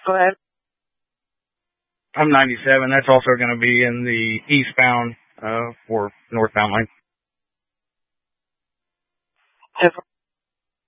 Go ahead. I'm 97. That's also going to be in the eastbound or northbound lane.